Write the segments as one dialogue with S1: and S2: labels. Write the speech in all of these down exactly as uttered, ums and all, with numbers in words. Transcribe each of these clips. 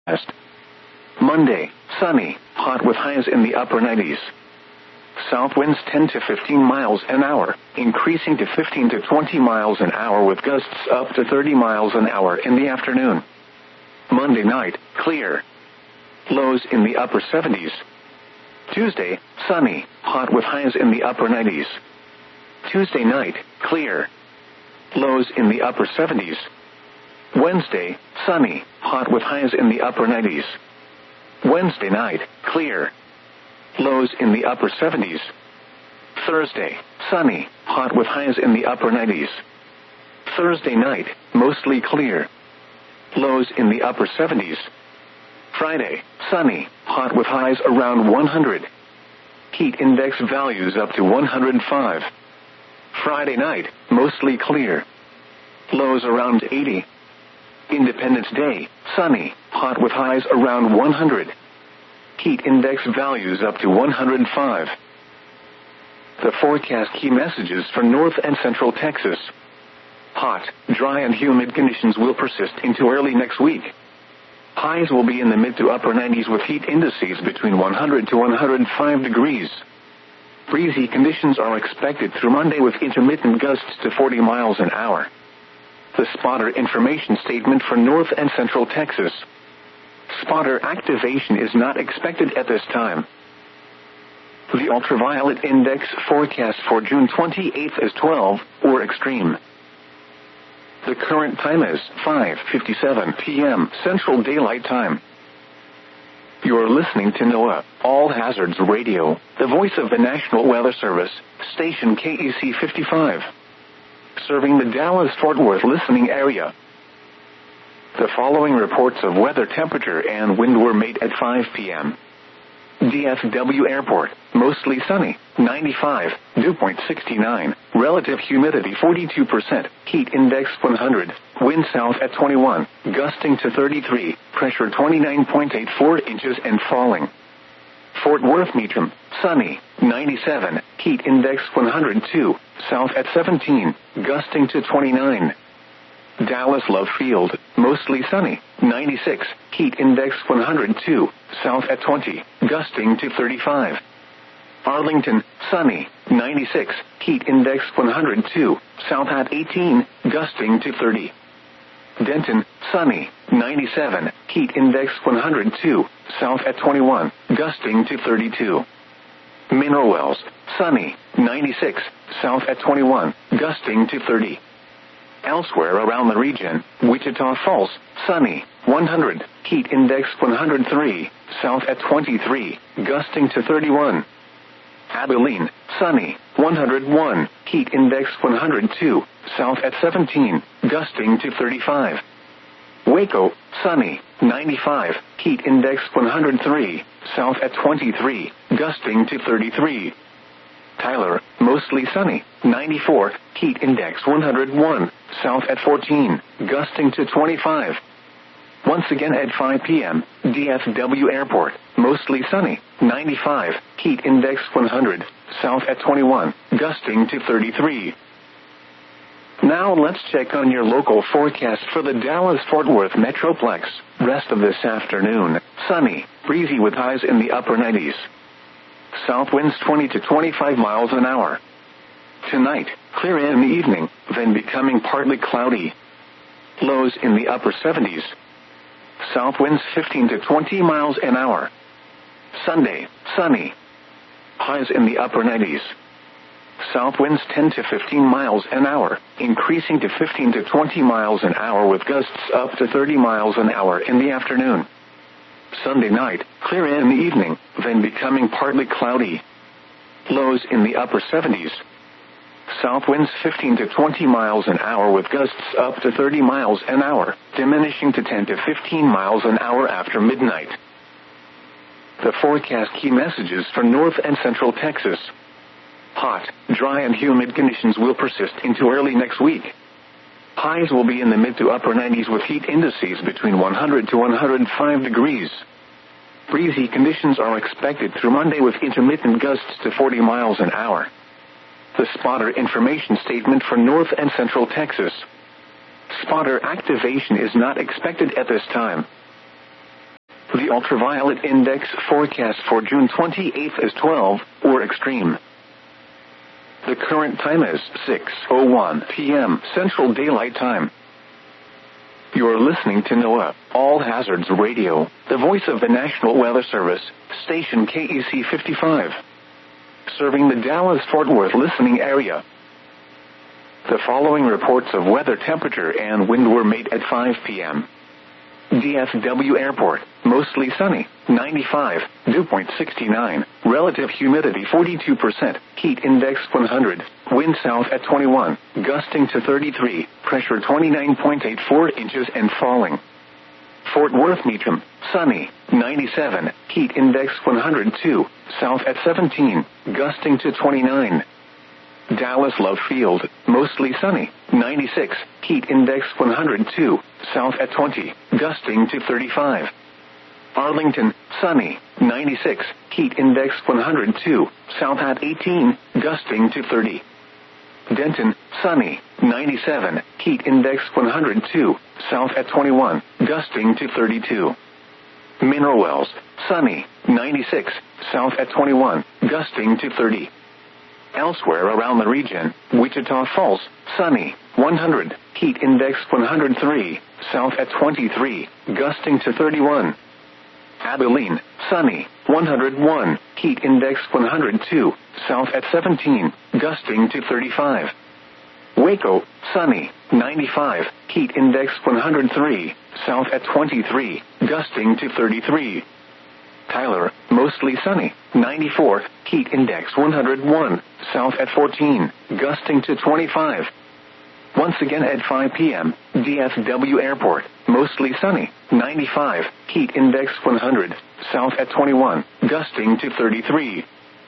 S1: forecast. Monday, sunny, hot with highs in the upper nineties. South winds ten to fifteen miles an hour, increasing to fifteen to twenty miles an hour with gusts up to thirty miles an hour in the afternoon. Monday night, clear. Lows in the upper seventies. Tuesday, sunny, hot with highs in the upper nineties. Tuesday night, clear. Lows in the upper seventies. Wednesday, sunny, hot with highs in the upper nineties. Wednesday night, clear. Lows in the upper seventies. Thursday, sunny, hot with highs in the upper nineties. Thursday night, mostly clear. Lows in the upper seventies. Friday, sunny, hot with highs around one hundred. Heat index values up to one hundred five. Friday night, mostly clear. Lows around eighty. Independence Day, sunny, hot with highs around one hundred. Heat index values up to one hundred five. The forecast key messages for North and Central Texas. Hot, dry and humid conditions will persist into early next week. Highs will be in the mid to upper nineties with heat indices between one hundred to one hundred five degrees. Breezy conditions are expected through Monday with intermittent gusts to forty miles an hour. The spotter information statement for North and Central Texas. Spotter activation is not expected at this time. The ultraviolet index forecast for June twenty-eighth is twelve, or extreme. The current time is five fifty-seven p.m. Central Daylight Time. You're listening to NOAA, All Hazards Radio, the voice of the National Weather Service, station K E C fifty-five. Serving the Dallas-Fort Worth listening area. The following reports of weather temperature and wind were made at five p.m. D F W Airport, mostly sunny, ninety-five, dew point sixty-nine, relative humidity forty-two percent, heat index one hundred, wind south at twenty-one, gusting to thirty-three, pressure twenty-nine point eight four inches and falling. Fort Worth Meacham, sunny, ninety-seven, heat index one hundred two, south at seventeen, gusting to twenty-nine. Dallas Love Field, mostly sunny, ninety-six, heat index one hundred two, south at twenty, gusting to thirty-five. Arlington, sunny, ninety-six, heat index one hundred two, south at eighteen, gusting to thirty. Denton, sunny, ninety-seven, heat index one hundred two, south at twenty-one, gusting to thirty-two. Mineral Wells, sunny, ninety-six, south at twenty-one, gusting to thirty. Elsewhere around the region, Wichita Falls, sunny, one hundred, heat index one hundred three, south at twenty-three, gusting to thirty-one. Abilene, sunny, one hundred one, heat index one hundred two, south at seventeen, gusting to thirty-five. Waco, sunny, ninety-five, heat index one hundred three, south at twenty-three, gusting to thirty-three. Tyler, mostly sunny, ninety-four, heat index one hundred one, south at fourteen, gusting to twenty-five. Once again at five p.m., D F W Airport, mostly sunny, ninety-five, heat index one hundred, south at twenty-one, gusting to thirty-three. Now let's check on your local forecast for the Dallas-Fort Worth Metroplex. Rest of this afternoon, sunny, breezy with highs in the upper nineties. South winds twenty to twenty-five miles an hour. Tonight, clear in the evening, then becoming partly cloudy. Lows in the upper seventies. South winds fifteen to twenty miles an hour. Sunday, sunny. Highs in the upper nineties. South winds ten to fifteen miles an hour, increasing to fifteen to twenty miles an hour with gusts up to thirty miles an hour in the afternoon. Sunday night, clear in the evening, then becoming partly cloudy. Lows in the upper seventies. South winds fifteen to twenty miles an hour with gusts up to thirty miles an hour, diminishing to ten to fifteen miles an hour after midnight. The forecast key messages for North and Central Texas. Hot, dry and humid conditions will persist into early next week. Highs will be in the mid to upper nineties with heat indices between one hundred to one hundred five degrees. Breezy conditions are expected through Monday with intermittent gusts to forty miles an hour. The spotter information statement for North and Central Texas. Spotter activation is not expected at this time. The ultraviolet index forecast for June twenty-eighth is twelve, or extreme. The current time is six oh one p.m. Central Daylight Time. You're listening to NOAA, All Hazards Radio, the voice of the National Weather Service, station K E C fifty-five. Serving the Dallas-Fort Worth listening area. The following reports of weather temperature and wind were made at five p.m. D F W Airport, mostly sunny, ninety-five, dew point sixty-nine, relative humidity forty-two percent, heat index one hundred, wind south at twenty-one, gusting to thirty-three, pressure twenty-nine point eight four inches and falling. Fort Worth Meacham, sunny, ninety-seven, heat index one hundred two, south at seventeen, gusting to twenty-nine. Dallas Love Field, mostly sunny, ninety-six, heat index one hundred two, south at twenty, gusting to thirty-five. Arlington, sunny, ninety-six, heat index one hundred two, south at eighteen, gusting to thirty. Denton, sunny, ninety-seven, heat index one hundred two, south at twenty-one, gusting to thirty-two. Mineral Wells, sunny, ninety-six, south at twenty-one, gusting to thirty. Elsewhere around the region, Wichita Falls, sunny, one hundred, heat index one hundred three, south at twenty-three, gusting to thirty-one. Abilene, sunny, one hundred one, heat index one hundred two, south at seventeen, gusting to thirty-five. Waco, sunny, ninety-five, heat index one hundred three, south at twenty-three, gusting to thirty-three. Tyler, mostly sunny, ninety-four, heat index one hundred one, south at fourteen, gusting to twenty-five. Once again at five p.m., D F W Airport, mostly sunny, ninety-five, heat index one hundred, south at twenty-one, gusting to thirty-three.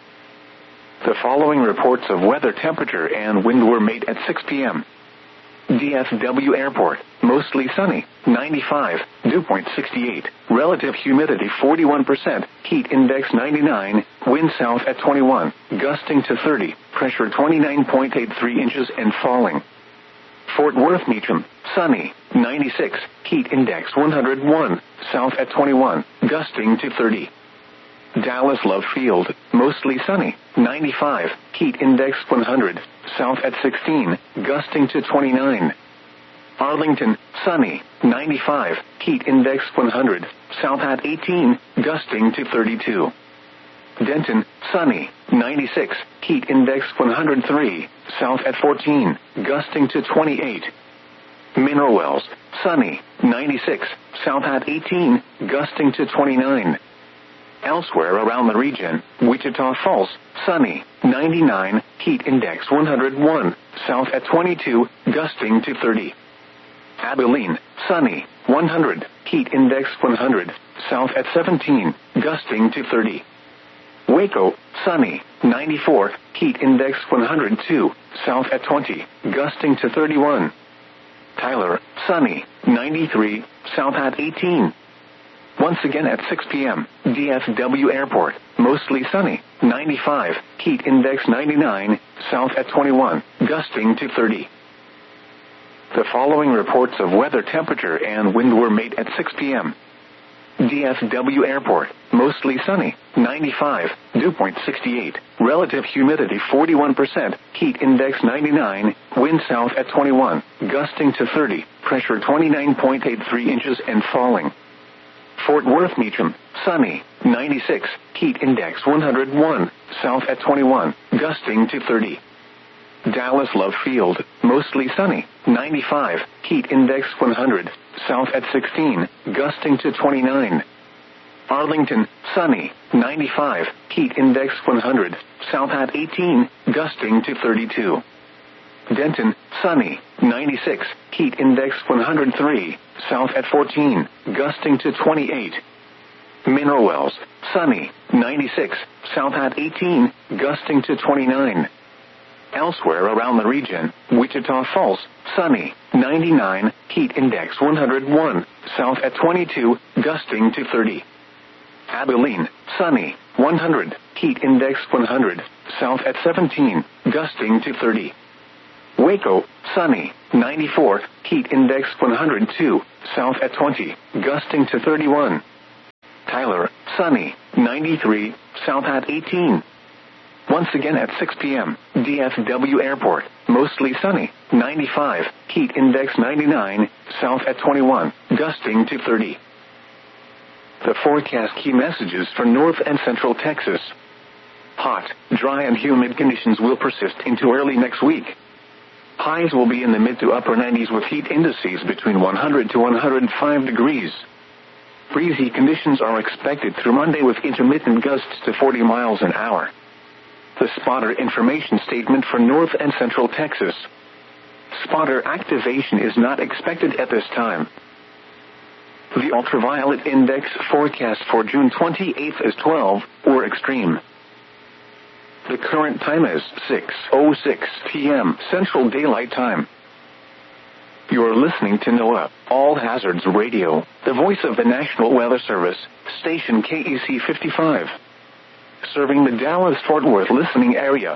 S1: The following reports of weather temperature and wind were made at six p.m. D F W Airport, mostly sunny, ninety-five, dew point sixty-eight, relative humidity forty-one percent, heat index ninety-nine, wind south at twenty-one, gusting to thirty, pressure twenty-nine point eight three inches and falling. Fort Worth Meacham, sunny, ninety-six, heat index one hundred one, south at twenty-one, gusting to thirty. Dallas Love Field, mostly sunny, ninety-five, heat index one hundred, south at sixteen, gusting to twenty-nine. Arlington, sunny, ninety-five, heat index one hundred, south at eighteen, gusting to thirty-two. Denton, sunny, ninety-six, heat index one hundred three, south at fourteen, gusting to twenty-eight. Mineral Wells, sunny, ninety-six, south at eighteen, gusting to twenty-nine. Elsewhere around the region, Wichita Falls, sunny, ninety-nine, heat index one hundred one, south at twenty-two, gusting to thirty. Abilene, sunny, one hundred, heat index one hundred, south at seventeen, gusting to thirty. Waco, sunny, ninety-four, heat index one hundred two, south at twenty, gusting to thirty-one. Tyler, sunny, ninety-three, south at eighteen. Once again at six p.m., D F W Airport, mostly sunny, ninety-five, heat index ninety-nine, south at twenty-one, gusting to thirty. The following reports of weather temperature and wind were made at six p.m. D F W Airport, mostly sunny, ninety-five, dew point sixty-eight, relative humidity forty-one percent, heat index ninety-nine, wind south at twenty-one, gusting to thirty, pressure twenty-nine point eight three inches and falling. Fort Worth Meacham, sunny, ninety-six, heat index one hundred one, south at twenty-one, gusting to thirty. Dallas Love Field, mostly sunny, ninety-five, heat index one hundred, south at sixteen, gusting to twenty-nine. Arlington, sunny, ninety-five, heat index one hundred, south at eighteen, gusting to thirty-two. Denton, sunny, ninety-six, heat index one hundred three, south at fourteen, gusting to twenty-eight. Mineral Wells, sunny, ninety-six, south at eighteen, gusting to twenty-nine. Elsewhere around the region, Wichita Falls, sunny, ninety-nine, heat index one hundred one, south at twenty-two, gusting to thirty. Abilene, sunny, one hundred, heat index one hundred, south at seventeen, gusting to thirty. Waco, sunny, ninety-four, heat index one hundred two, south at twenty, gusting to thirty-one. Tyler, sunny, ninety-three, south at eighteen. Once again at six p.m., D F W Airport, mostly sunny, ninety-five, heat index ninety-nine, south at twenty-one, gusting to thirty. The forecast key messages for North and Central Texas. Hot, dry and humid conditions will persist into early next week. Highs will be in the mid to upper nineties with heat indices between one hundred to one hundred five degrees. Breezy conditions are expected through Monday with intermittent gusts to forty miles an hour. The spotter information statement for North and Central Texas. Spotter activation is not expected at this time. The ultraviolet index forecast for June twenty-eighth is twelve, or extreme. The current time is six oh six p.m. Central Daylight Time. You're listening to NOAA, All Hazards Radio, the voice of the National Weather Service, station K E C fifty-five. Serving the Dallas-Fort Worth listening area.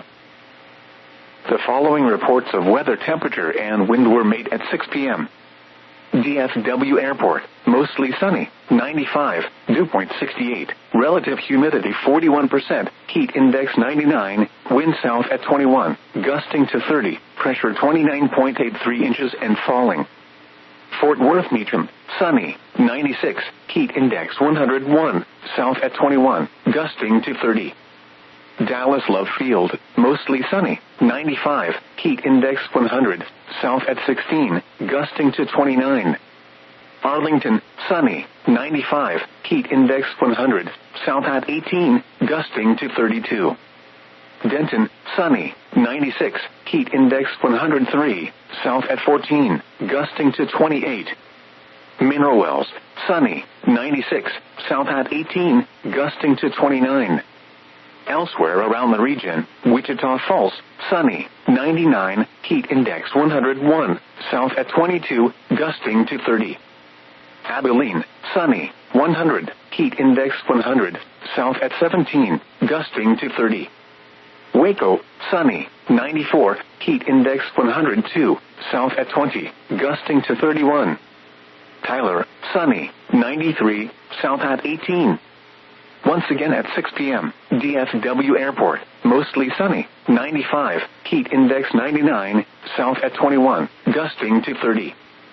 S1: The following reports of weather temperature and wind were made at six p.m. D F W Airport, mostly sunny, ninety-five, dew point sixty-eight, relative humidity forty-one percent, heat index ninety-nine, wind south at twenty-one, gusting to thirty, pressure twenty-nine point eight three inches and falling. Fort Worth Meacham, sunny, ninety-six, heat index one hundred one, south at twenty-one, gusting to thirty. Dallas Love Field, mostly sunny, ninety-five, heat index one hundred, south at sixteen, gusting to twenty-nine. Arlington, sunny, ninety-five, heat index one hundred, south at eighteen, gusting to thirty-two. Denton, sunny, ninety-six, heat index one hundred three, south at fourteen, gusting to twenty-eight. Mineral Wells, sunny, ninety-six, south at eighteen, gusting to twenty-nine. Elsewhere around the region, Wichita Falls, sunny, ninety-nine, heat index one hundred one, south at twenty-two, gusting to thirty. Abilene, sunny, one hundred, heat index one hundred, south at seventeen, gusting to thirty. Waco, sunny, ninety-four, heat index one hundred two, south at twenty, gusting to thirty-one. Tyler, sunny, ninety-three, south at eighteen. Once again at six p.m., D F W Airport, mostly sunny, ninety-five, heat index ninety-nine, south at twenty-one, gusting to thirty.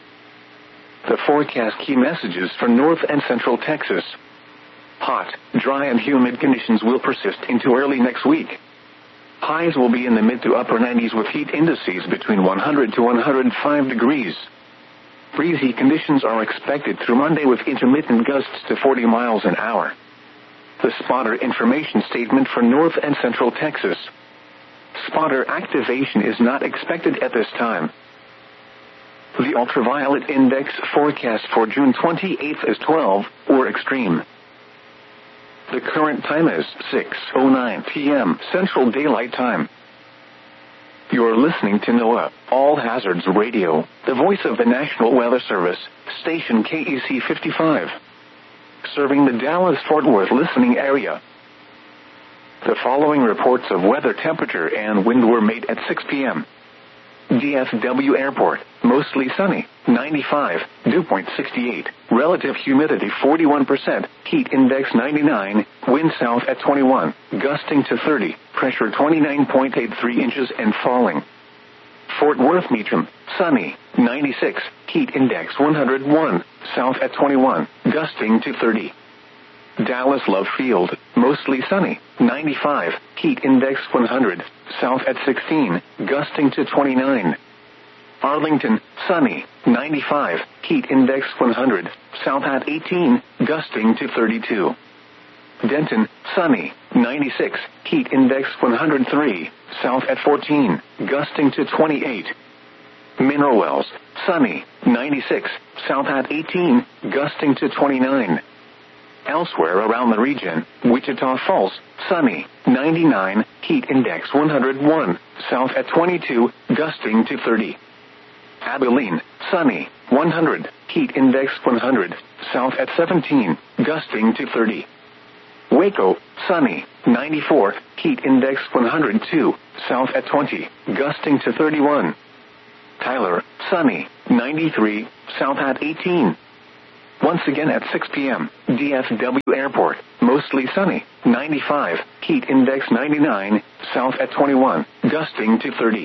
S1: The forecast key messages for North and Central Texas. Hot, dry and humid conditions will persist into early next week. Highs will be in the mid to upper nineties with heat indices between one hundred to one hundred five degrees. Breezy conditions are expected through Monday with intermittent gusts to forty miles an hour. The spotter information statement for North and Central Texas. Spotter activation is not expected at this time. The ultraviolet index forecast for June twenty-eighth is twelve, or extreme. The current time is six oh nine p.m. Central Daylight Time. You're listening to NOAA, All Hazards Radio, the voice of the National Weather Service, station K E C fifty-five. Serving the Dallas-Fort Worth listening area. The following reports of weather temperature and wind were made at six p.m. D F W Airport, mostly sunny, ninety-five, dew point sixty-eight, relative humidity forty-one percent, heat index ninety-nine, wind south at twenty-one, gusting to thirty, pressure twenty-nine point eight three inches and falling. Fort Worth Meacham, sunny, ninety-six, heat index one hundred one, south at twenty-one, gusting to thirty. Dallas Love Field, mostly sunny, ninety-five, heat index one hundred, south at sixteen, gusting to twenty-nine. Arlington, sunny, ninety-five, heat index one hundred, south at eighteen, gusting to thirty-two. Denton, sunny, ninety-six, heat index one hundred three, south at fourteen, gusting to twenty-eight. Mineral Wells, sunny, ninety-six, south at eighteen, gusting to twenty-nine. Elsewhere around the region, Wichita Falls, sunny, ninety-nine, heat index one hundred one, south at twenty-two, gusting to thirty. Abilene, sunny, one hundred, heat index one hundred, south at seventeen, gusting to thirty. Waco, sunny, ninety-four, heat index one hundred two, south at twenty, gusting to thirty-one. Tyler, sunny, ninety-three, south at eighteen. Once again at six p.m., D F W Airport, mostly sunny, ninety-five, heat index ninety-nine, south at twenty-one, gusting to thirty.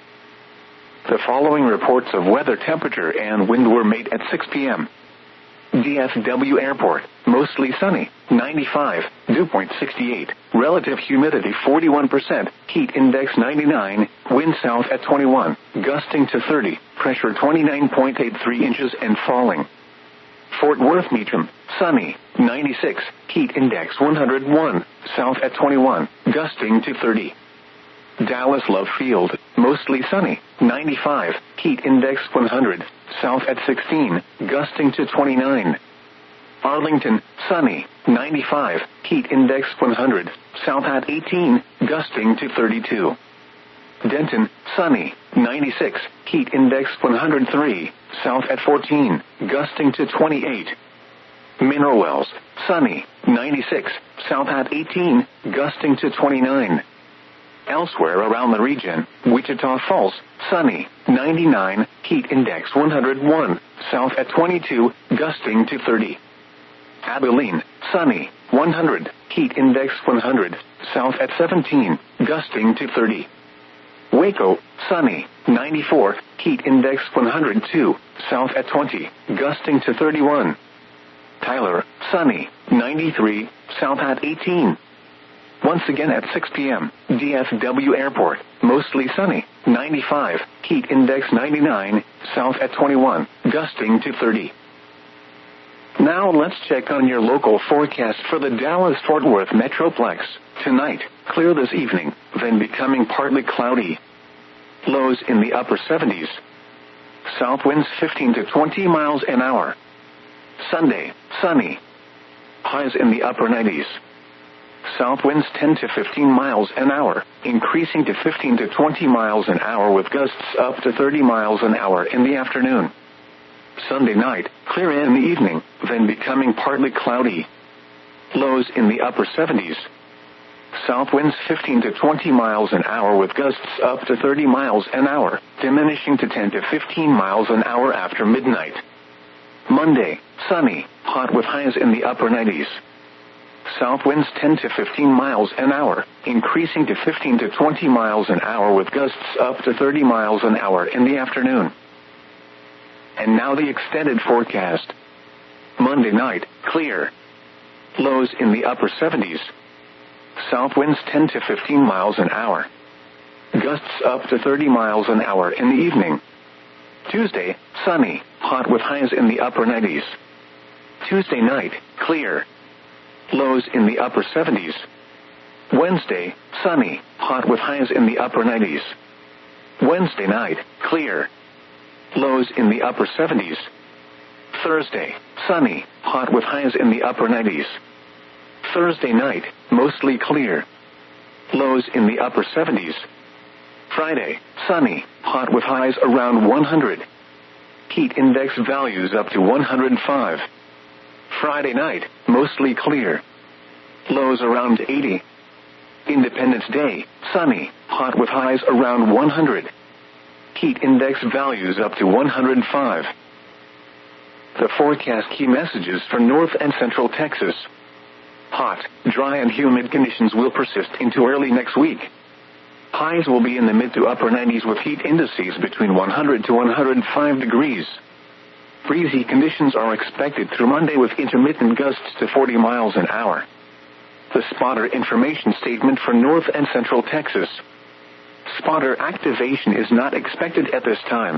S1: The following reports of weather temperature and wind were made at six p.m. D F W Airport, mostly sunny, ninety-five, dew point sixty-eight, relative humidity forty-one percent, heat index ninety-nine, wind south at twenty-one, gusting to thirty, pressure twenty-nine point eight three inches and falling. Fort Worth Meacham, sunny, ninety-six, heat index one hundred one, south at twenty-one, gusting to thirty. Dallas Love Field, mostly sunny, ninety-five, heat index one hundred, south at sixteen, gusting to twenty-nine. Arlington, sunny, ninety-five, heat index one hundred, south at eighteen, gusting to thirty-two. Denton, sunny, ninety-six, heat index one hundred three, south at fourteen, gusting to twenty-eight. Mineral Wells, sunny, ninety-six, south at eighteen, gusting to twenty-nine. Elsewhere around the region, Wichita Falls, sunny, ninety-nine, heat index one hundred one, south at twenty-two, gusting to thirty. Abilene, sunny, one hundred, heat index one hundred, south at seventeen, gusting to thirty. Waco, sunny, ninety-four, heat index one hundred two, south at twenty, gusting to thirty-one. Tyler, sunny, ninety-three, south at eighteen. Once again at six p.m., D F W Airport, mostly sunny, ninety-five, heat index ninety-nine, south at twenty-one, gusting to thirty. Now let's check on your local forecast for the Dallas-Fort Worth Metroplex. Tonight, clear this evening, then becoming partly cloudy. Lows in the upper seventies. South winds fifteen to twenty miles an hour. Sunday, sunny. Highs in the upper nineties. South winds ten to fifteen miles an hour, increasing to fifteen to twenty miles an hour with gusts up to thirty miles an hour in the afternoon. Sunday night, clear in the evening, then becoming partly cloudy. Lows in the upper seventies. South winds fifteen to twenty miles an hour with gusts up to thirty miles an hour, diminishing to ten to fifteen miles an hour after midnight. Monday, sunny, hot with highs in the upper nineties. South winds ten to fifteen miles an hour, increasing to fifteen to twenty miles an hour with gusts up to thirty miles an hour in the afternoon. And now the extended forecast. Monday night, clear. Lows in the upper seventies. South winds ten to fifteen miles an hour. Gusts up to thirty miles an hour in the evening. Tuesday, sunny, hot with highs in the upper nineties. Tuesday night, clear. Lows in the upper seventies. Wednesday, sunny, hot with highs in the upper nineties. Wednesday night, clear. Lows in the upper seventies. Thursday, sunny, hot with highs in the upper nineties. Thursday night, mostly clear. Lows in the upper seventies. Friday, sunny, hot with highs around one hundred. Heat index values up to one hundred five. Friday night, mostly clear. Lows around eighty. Independence Day, sunny, hot with highs around one hundred. Heat index values up to one hundred five. The forecast key messages for North and Central Texas. Hot, dry and humid conditions will persist into early next week. Highs will be in the mid to upper nineties with heat indices between one hundred to one hundred five degrees. Breezy conditions are expected through Monday with intermittent gusts to forty miles an hour. The spotter information statement for North and Central Texas. Spotter activation is not expected at this time.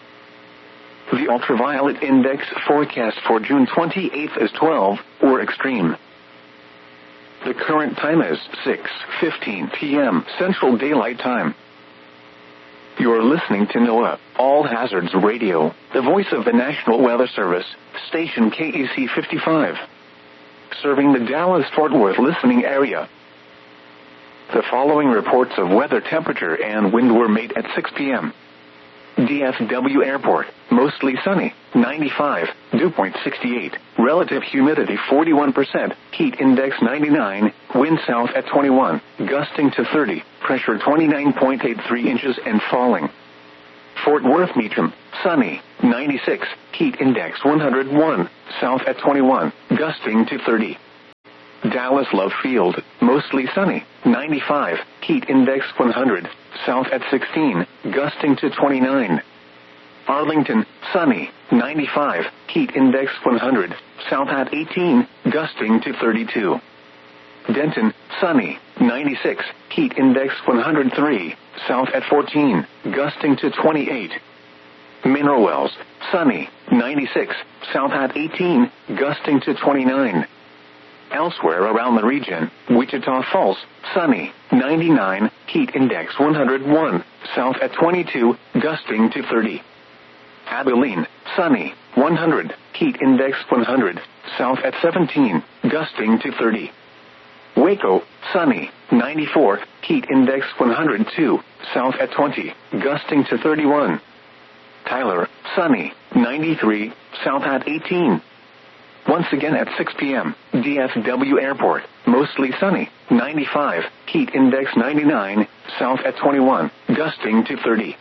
S1: The ultraviolet index forecast for June twenty-eighth is twelve, or extreme. The current time is six fifteen p.m. Central Daylight Time. You're listening to NOAA, All Hazards Radio, the voice of the National Weather Service, station K E C fifty-five. Serving the Dallas-Fort Worth listening area. The following reports of weather temperature and wind were made at six p.m. D F W Airport, mostly sunny, ninety-five, dew point sixty-eight, relative humidity forty-one percent, heat index ninety-nine, wind south at twenty-one, gusting to thirty, pressure twenty-nine point eight three inches and falling. Fort Worth Meacham, sunny, ninety-six, heat index one hundred one, south at twenty-one, gusting to thirty. Dallas Love Field, mostly sunny, ninety-five, heat index one hundred, south at sixteen, gusting to twenty-nine. Arlington, sunny, ninety-five, heat index one hundred, south at eighteen, gusting to thirty-two. Denton, sunny, ninety-six, heat index one hundred three, south at fourteen, gusting to twenty-eight. Mineral Wells, sunny, ninety-six, south at eighteen, gusting to twenty-nine. Elsewhere around the region, Wichita Falls, sunny, ninety-nine, heat index one hundred one, south at twenty-two, gusting to thirty. Abilene, sunny, one hundred, heat index one hundred, south at seventeen, gusting to thirty. Waco, sunny, ninety-four, heat index one hundred two, south at twenty, gusting to thirty-one. Tyler, sunny, ninety-three, south at eighteen. Once again at six p.m., D F W Airport, mostly sunny, ninety-five, heat index ninety-nine, south at twenty-one, gusting to thirty.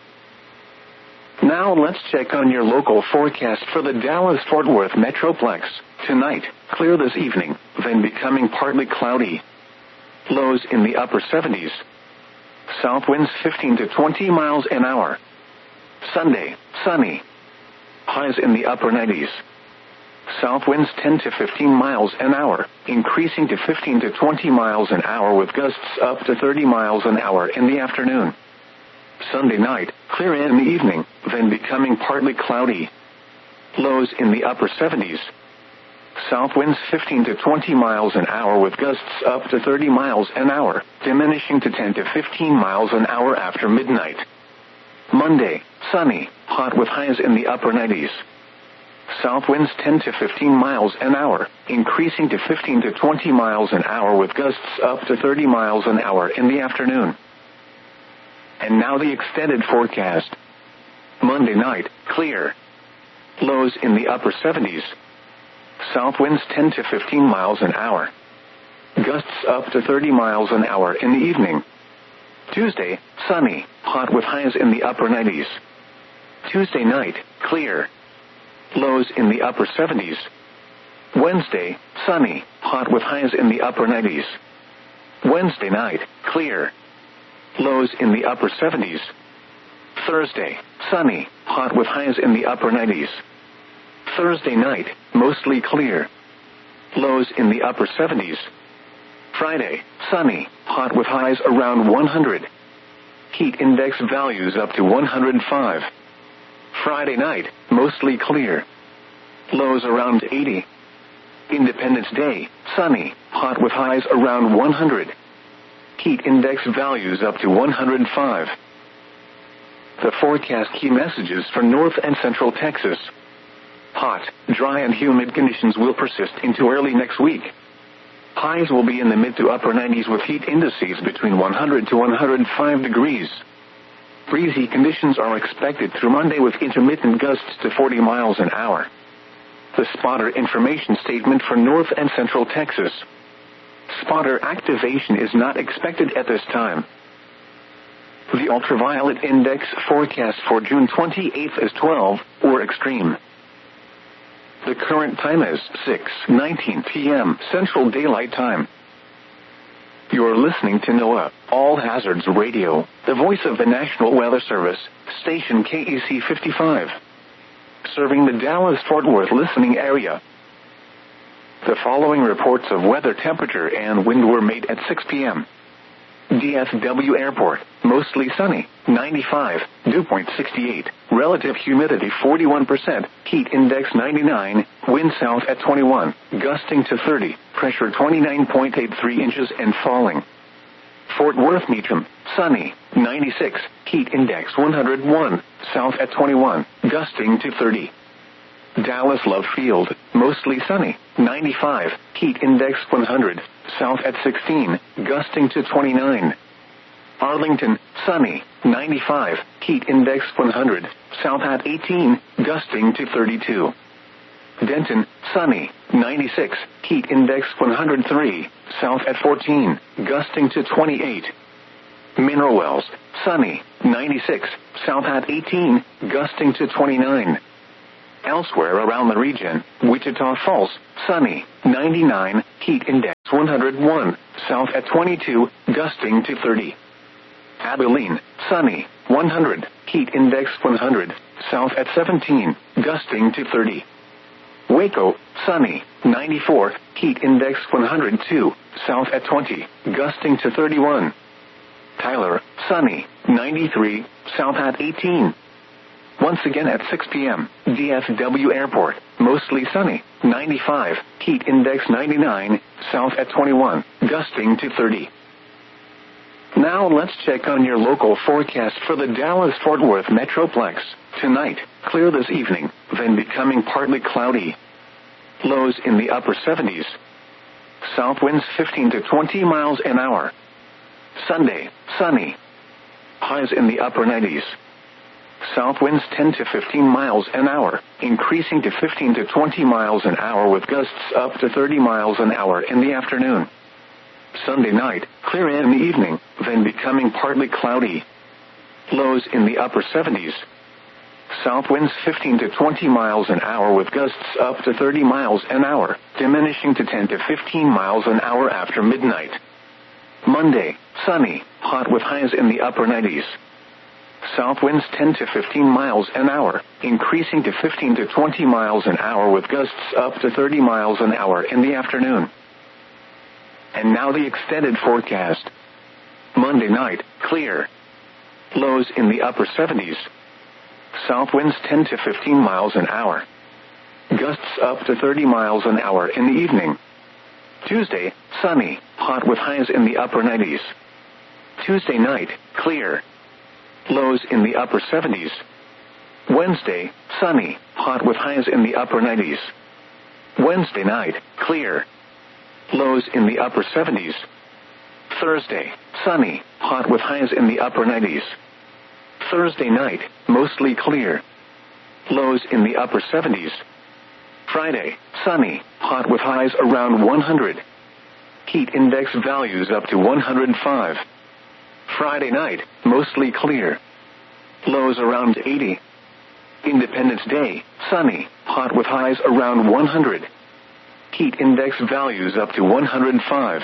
S1: Now let's check on your local forecast for the Dallas-Fort Worth Metroplex. Tonight, clear this evening, then becoming partly cloudy. Lows in the upper seventies. South winds fifteen to twenty miles an hour. Sunday, sunny. Highs in the upper nineties. South winds ten to fifteen miles an hour, increasing to fifteen to twenty miles an hour with gusts up to thirty miles an hour in the afternoon. Sunday night, clear in the evening, then becoming partly cloudy. Lows in the upper seventies. South winds fifteen to twenty miles an hour with gusts up to thirty miles an hour, diminishing to ten to fifteen miles an hour after midnight. Monday, sunny, hot with highs in the upper nineties. South winds ten to fifteen miles an hour, increasing to fifteen to twenty miles an hour with gusts up to thirty miles an hour in the afternoon. And now the extended forecast. Monday night, clear. Lows in the upper seventies. South winds ten to fifteen miles an hour. Gusts up to thirty miles an hour in the evening. Tuesday, sunny, hot with highs in the upper nineties. Tuesday night, clear. Lows in the upper seventies. Wednesday, sunny, hot with highs in the upper nineties. Wednesday night, clear. Lows in the upper seventies. Thursday, sunny, hot with highs in the upper nineties. Thursday night, mostly clear. Lows in the upper seventies. Friday, sunny, hot with highs around one hundred. Heat index values up to one hundred five. Friday night, mostly clear. Lows around eighty. Independence Day, sunny, hot with highs around one hundred. Heat index values up to one hundred five. The forecast key messages for North and Central Texas. Hot, dry and humid conditions will persist into early next week. Highs will be in the mid to upper nineties with heat indices between one hundred to one hundred five degrees. Breezy conditions are expected through Monday with intermittent gusts to forty miles an hour. The spotter information statement for North and Central Texas. Spotter activation is not expected at this time. The ultraviolet index forecast for June twenty-eighth is twelve, or extreme. The current time is six nineteen p.m. Central Daylight Time. You're listening to NOAA, All Hazards Radio, the voice of the National Weather Service, station K E C fifty-five. Serving the Dallas-Fort Worth listening area. The following reports of weather temperature and wind were made at six p.m. D F W Airport, mostly sunny, ninety-five, dew point sixty-eight, relative humidity forty-one percent, heat index ninety-nine, wind south at twenty-one, gusting to thirty, pressure twenty-nine point eight three inches and falling. Fort Worth Meacham, sunny, ninety-six, heat index one hundred one, south at twenty-one, gusting to thirty. Dallas Love Field, mostly sunny, ninety-five, heat index one hundred, south at sixteen, gusting to twenty-nine. Arlington, sunny, ninety-five, heat index one hundred, south at eighteen, gusting to thirty-two. Denton, sunny, ninety-six, heat index one hundred three, south at fourteen, gusting to twenty-eight. Mineral Wells, sunny, ninety-six, south at eighteen, gusting to twenty-nine. Elsewhere around the region, Wichita Falls, sunny, ninety-nine, heat index one hundred one, south at twenty-two, gusting to thirty. Abilene, sunny, one hundred, heat index one hundred, south at seventeen, gusting to thirty. Waco, sunny, ninety-four, heat index one hundred two, south at twenty, gusting to thirty-one. Tyler, sunny, ninety-three, south at eighteen. Once again at six p.m., D F W Airport, mostly sunny, ninety-five, heat index ninety-nine, south at twenty-one, gusting to thirty. Now let's check on your local forecast for the Dallas-Fort Worth Metroplex. Tonight, clear this evening, then becoming partly cloudy. Lows in the upper seventies. South winds fifteen to twenty miles an hour. Sunday, sunny. Highs in the upper nineties. South winds ten to fifteen miles an hour, increasing to fifteen to twenty miles an hour with gusts up to thirty miles an hour in the afternoon. Sunday night, clear in the evening, then becoming partly cloudy. Lows in the upper seventies. South winds fifteen to twenty miles an hour with gusts up to thirty miles an hour, diminishing to ten to fifteen miles an hour after midnight. Monday, sunny, hot with highs in the upper nineties. South winds ten to fifteen miles an hour, increasing to fifteen to twenty miles an hour with gusts up to thirty miles an hour in the afternoon. And now the extended forecast. Monday night, clear. Lows in the upper seventies. South winds ten to fifteen miles an hour. Gusts up to thirty miles an hour in the evening. Tuesday, sunny, hot with highs in the upper nineties. Tuesday night, clear. Lows in the upper seventies. Wednesday, sunny, hot with highs in the upper nineties. Wednesday night, clear. Lows in the upper seventies. Thursday, sunny, hot with highs in the upper nineties. Thursday night, mostly clear. Lows in the upper seventies. Friday, sunny, hot with highs around one hundred. Heat index values up to one hundred five. Friday night, mostly clear. Lows around eighty. Independence Day, sunny, hot with highs around one hundred. Heat index values up to one hundred five.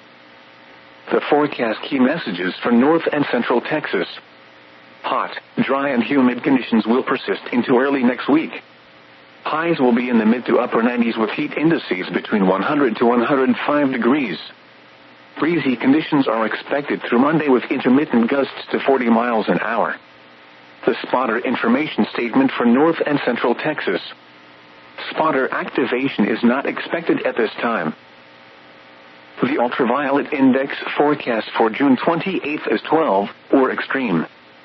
S1: The forecast key messages for North and Central Texas. Hot, dry and humid conditions will persist into early next week. Highs will be in the mid to upper nineties with heat indices between one hundred to one hundred five degrees. Breezy conditions are expected through Monday with intermittent gusts to forty miles an hour. The spotter information statement for North and Central Texas. Spotter activation is not expected at this time. The ultraviolet index forecast for June twenty-eighth is twelve, or extreme.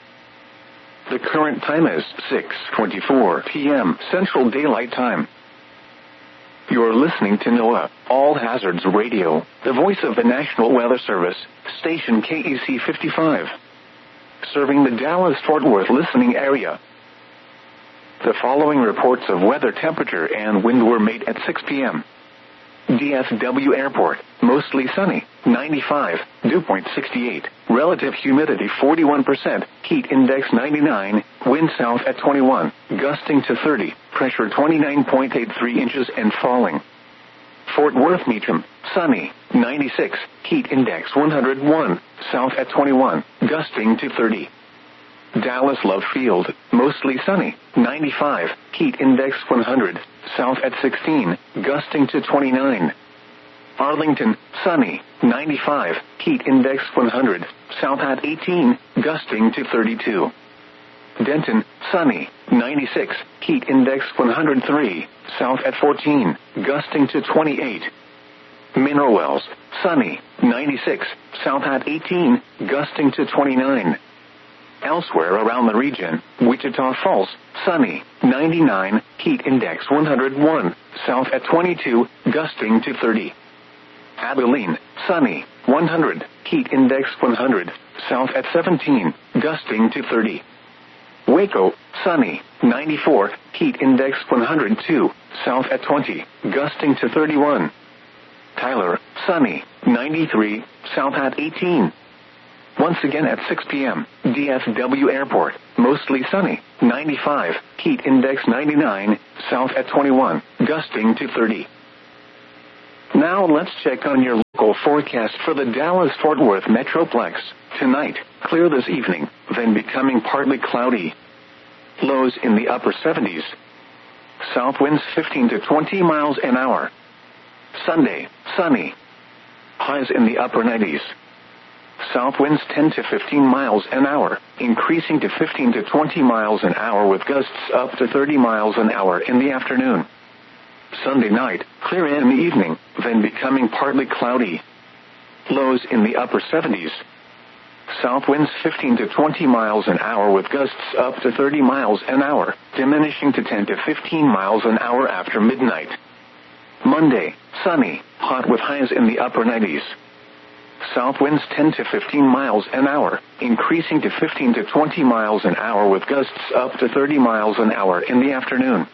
S1: The current time is six twenty-four p.m. Central Daylight Time. You're listening to NOAA, All Hazards Radio, the voice of the National Weather Service, station K E C fifty-five. Serving the Dallas-Fort Worth listening area. The following reports of weather temperature and wind were made at six p.m. D F W Airport, mostly sunny, ninety-five, dew point sixty-eight, relative humidity forty-one percent, heat index ninety-nine, wind south at twenty-one, gusting to thirty, pressure twenty-nine point eight three inches and falling. Fort Worth Meacham, sunny, ninety-six, heat index one hundred one, south at twenty-one, gusting to thirty. Dallas Love Field, mostly sunny, ninety-five, heat index one hundred, south at sixteen, gusting to twenty-nine. Arlington, sunny, ninety-five, heat index one hundred, south at eighteen, gusting to thirty-two. Denton, sunny, ninety-six, heat index one hundred three, south at fourteen, gusting to twenty-eight. Mineral Wells, sunny, ninety-six, south at eighteen, gusting to twenty-nine. Elsewhere around the region, Wichita Falls, sunny, ninety-nine, heat index one hundred one, south at twenty-two, gusting to thirty. Abilene, sunny, one hundred, heat index one hundred, south at seventeen, gusting to thirty. Waco, sunny, ninety-four, heat index one hundred two, south at twenty, gusting to thirty-one. Tyler, sunny, ninety-three, south at eighteen. Once again at six p.m., D F W Airport, mostly sunny, ninety-five, heat index ninety-nine, south at twenty-one, gusting to thirty. Now let's check on your local forecast for the Dallas-Fort Worth Metroplex. Tonight, clear this evening, then becoming partly cloudy. Lows in the upper seventies. South winds fifteen to twenty miles an hour. Sunday, sunny. Highs in the upper nineties. South winds ten to fifteen miles an hour, increasing to fifteen to twenty miles an hour with gusts up to thirty miles an hour in the afternoon. Sunday night, clear in the evening, then becoming partly cloudy. Lows in the upper seventies. South winds fifteen to twenty miles an hour with gusts up to thirty miles an hour, diminishing to ten to fifteen miles an hour after midnight. Monday, sunny, hot with highs in the upper nineties. South winds ten to fifteen miles an hour, increasing to fifteen to twenty miles an hour with gusts up to thirty miles an hour in the afternoon.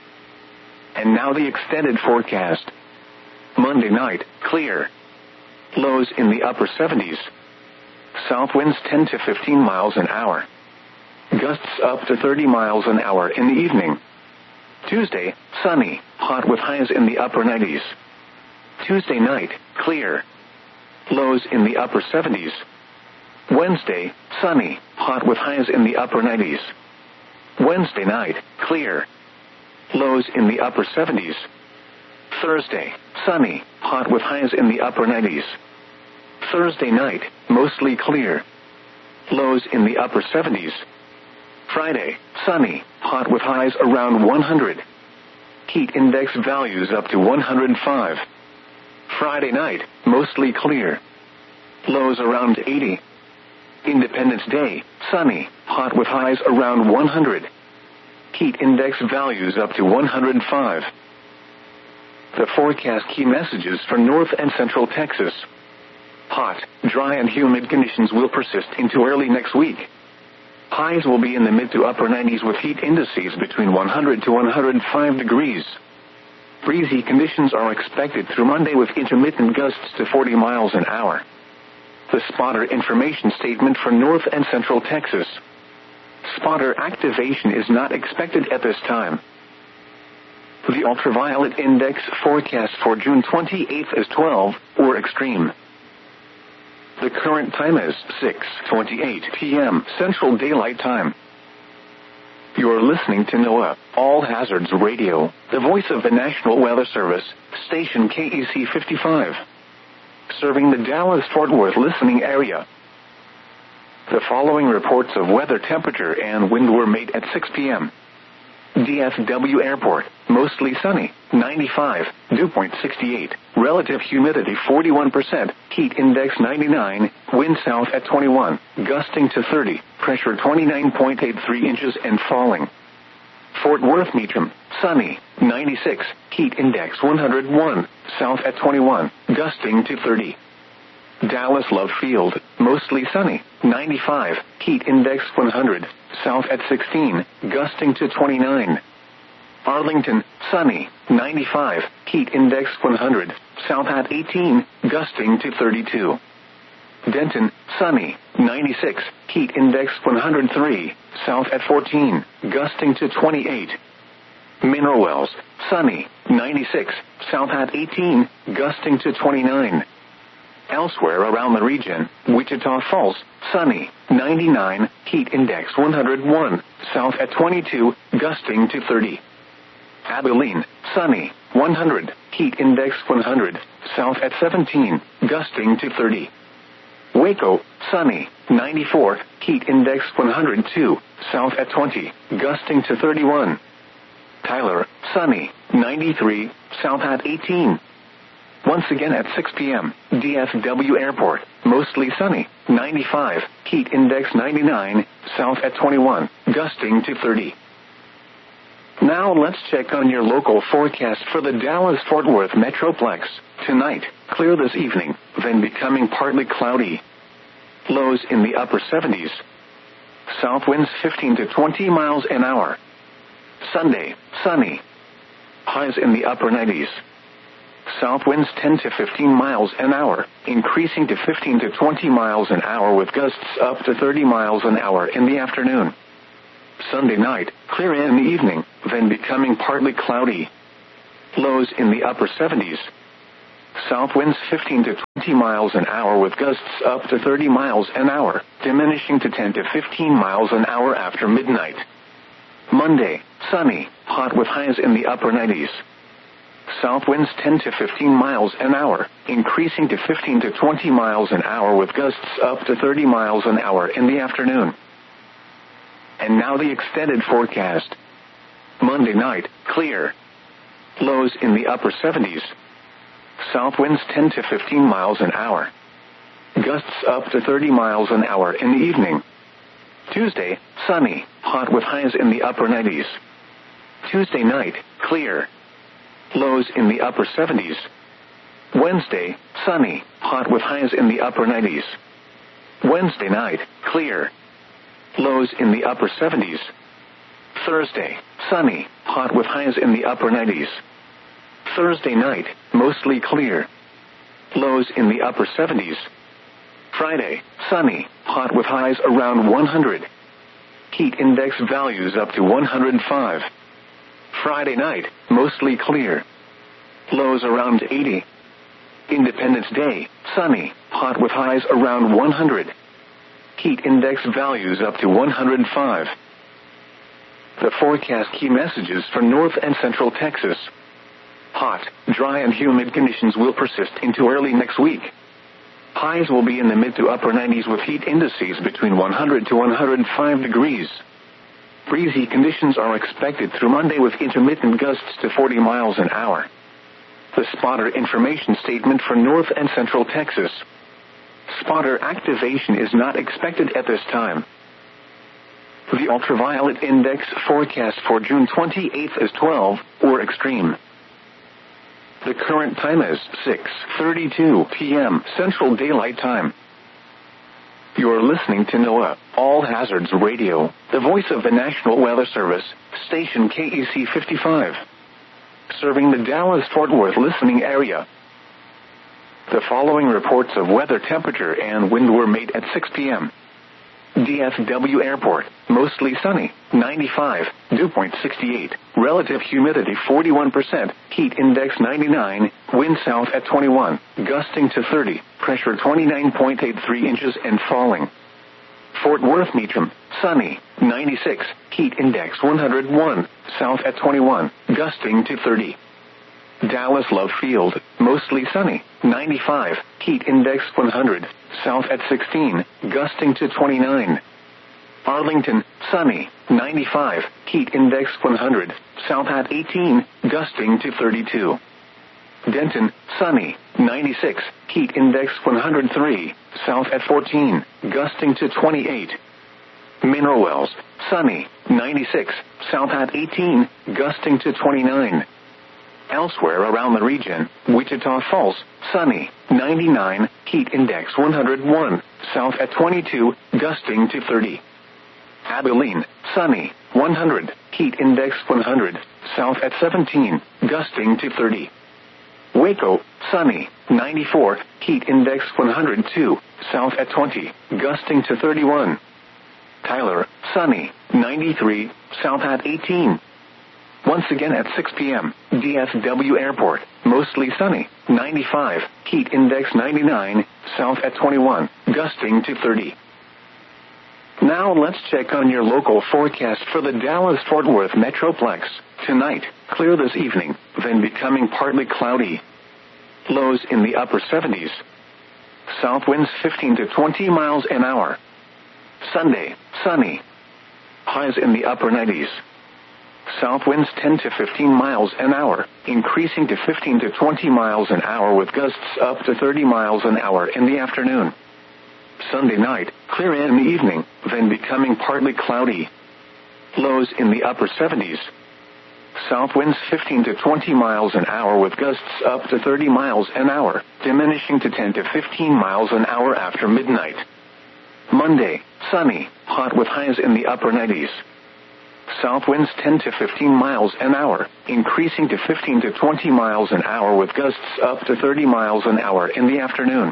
S1: And now the extended forecast. Monday night, clear. Lows in the upper seventies. South winds ten to fifteen miles an hour. Gusts up to thirty miles an hour in the evening. Tuesday, sunny, hot with highs in the upper nineties. Tuesday night, clear. Lows in the upper seventies. Wednesday, sunny, hot with highs in the upper nineties. Wednesday night, clear. Lows in the upper seventies. Thursday, sunny, hot with highs in the upper nineties. Thursday night, mostly clear. Lows in the upper seventies. Friday, sunny, hot with highs around one hundred. Heat index values up to one hundred five. Friday night, mostly clear. Lows around eighty. Independence Day, sunny, hot with highs around one hundred. Heat index values up to one hundred five. The forecast key messages for North and Central Texas. Hot, dry and humid conditions will persist into early next week. Highs will be in the mid to upper nineties with heat indices between one hundred to one hundred five degrees. Breezy conditions are expected through Monday with intermittent gusts to forty miles an hour. The spotter information statement for North and Central Texas. Spotter activation is not expected at this time. The ultraviolet index forecast for June twenty-eighth is twelve, or extreme. The current time is six twenty-eight p.m. Central Daylight Time. You're listening to NOAA, All Hazards Radio, the voice of the National Weather Service, station K E C fifty-five. Serving the Dallas-Fort Worth listening area. The following reports of weather temperature and wind were made at six p.m. D F W Airport, mostly sunny, ninety-five, dew point sixty-eight, relative humidity forty-one percent, heat index ninety-nine, wind south at twenty-one, gusting to thirty, pressure twenty-nine point eight three inches and falling. Fort Worth Meacham, sunny, ninety-six, heat index one hundred one, south at twenty-one, gusting to thirty. Dallas Love Field, mostly sunny, ninety-five, heat index one hundred, south at sixteen, gusting to twenty-nine. Arlington, sunny, ninety-five, heat index one hundred, south at eighteen, gusting to thirty-two. Denton, sunny, ninety-six, heat index one hundred three, south at fourteen, gusting to twenty-eight. Mineral Wells, sunny, ninety-six, south at eighteen, gusting to twenty-nine. Elsewhere around the region, Wichita Falls, sunny, ninety-nine, heat index one hundred one, south at twenty-two, gusting to thirty. Abilene, sunny, one hundred, heat index one hundred, south at seventeen, gusting to thirty. Waco, sunny, ninety-four, heat index one hundred two, south at twenty, gusting to thirty-one. Tyler, sunny, ninety-three, south at eighteen. Once again at six p.m., D F W Airport, mostly sunny, ninety-five, heat index ninety-nine, south at twenty-one, gusting to thirty. Now let's check on your local forecast for the Dallas-Fort Worth Metroplex. Tonight, clear this evening, then becoming partly cloudy. Lows in the upper seventies. South winds fifteen to twenty miles an hour. Sunday, sunny. Highs in the upper nineties. South winds ten to fifteen miles an hour, increasing to fifteen to twenty miles an hour with gusts up to thirty miles an hour in the afternoon. Sunday night, clear in the evening, then becoming partly cloudy. Lows in the upper seventies. South winds fifteen to twenty miles an hour with gusts up to thirty miles an hour, diminishing to ten to fifteen miles an hour after midnight. Monday, sunny, hot with highs in the upper nineties. South winds ten to fifteen miles an hour, increasing to fifteen to twenty miles an hour with gusts up to thirty miles an hour in the afternoon. And now the extended forecast. Monday night, clear. Lows in the upper seventies. South winds ten to fifteen miles an hour. Gusts up to thirty miles an hour in the evening. Tuesday, sunny, hot with highs in the upper nineties. Tuesday night, clear. Lows in the upper seventies. Wednesday, sunny, hot with highs in the upper nineties. Wednesday night, clear. Lows in the upper seventies. Thursday, sunny, hot with highs in the upper nineties. Thursday night, mostly clear. Lows in the upper seventies. Friday, sunny, hot with highs around one hundred. Heat index values up to one hundred five. Friday night, mostly clear. Lows around eighty. Independence Day, sunny, hot with highs around one hundred. Heat index values up to one hundred five. The forecast key messages for North and Central Texas. Hot, dry and humid conditions will persist into early next week. Highs will be in the mid to upper nineties with heat indices between one hundred to one hundred five degrees. Breezy conditions are expected through Monday with intermittent gusts to forty miles an hour. The spotter information statement for North and Central Texas. Spotter activation is not expected at this time. The ultraviolet index forecast for June twenty-eighth is twelve, or extreme. The current time is six thirty-two p.m. Central Daylight Time. You're listening to NOAA, All Hazards Radio, the voice of the National Weather Service, station K E C fifty-five. Serving the Dallas-Fort Worth listening area. The following reports of weather temperature and wind were made at six p.m. D F W Airport, mostly sunny, ninety-five, dew point sixty-eight, relative humidity forty-one percent, heat index ninety-nine, wind south at twenty-one, gusting to thirty, pressure twenty-nine point eight three inches and falling. Fort Worth Meacham, sunny, ninety-six, heat index one hundred one, south at twenty-one, gusting to thirty. Dallas Love Field, mostly sunny, ninety-five, heat index one hundred, south at sixteen, gusting to twenty-nine. Arlington, sunny, ninety-five, heat index one hundred, south at eighteen, gusting to thirty-two. Denton, sunny, ninety-six, heat index one hundred three, south at fourteen, gusting to twenty-eight. Mineral Wells, sunny, ninety-six, south at eighteen, gusting to twenty-nine. Elsewhere around the region, Wichita Falls, sunny, ninety-nine, heat index one hundred one, south at twenty-two, gusting to thirty. Abilene, sunny, one hundred, heat index one hundred, south at seventeen, gusting to thirty. Waco, sunny, ninety-four, heat index one hundred two, south at twenty, gusting to thirty-one. Tyler, sunny, ninety-three, south at eighteen. Once again at six p.m., D F W Airport, mostly sunny, ninety-five, heat index ninety-nine, south at twenty-one, gusting to thirty. Now let's check on your local forecast for the Dallas-Fort Worth Metroplex. Tonight, clear this evening, then becoming partly cloudy. Lows in the upper seventies. South winds fifteen to twenty miles an hour. Sunday, sunny. Highs in the upper nineties. South winds ten to fifteen miles an hour, increasing to fifteen to twenty miles an hour with gusts up to thirty miles an hour in the afternoon. Sunday night, clear in the evening, then becoming partly cloudy. Lows in the upper seventies. South winds fifteen to twenty miles an hour with gusts up to thirty miles an hour, diminishing to ten to fifteen miles an hour after midnight. Monday, sunny, hot with highs in the upper nineties. South winds ten to fifteen miles an hour, increasing to fifteen to twenty miles an hour with gusts up to thirty miles an hour in the afternoon.